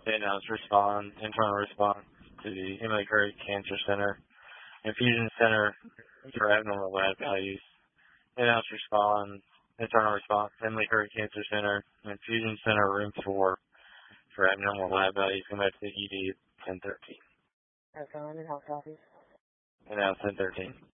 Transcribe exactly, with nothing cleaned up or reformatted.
In-house respond, internal response to the Emily Curry Cancer Center, infusion center for abnormal lab values, in-house respond, internal response, Emily Curry Cancer Center, infusion center room four for abnormal lab values. Come back to the E D at ten thirteen. Okay, in-house office. In-house ten thirteen.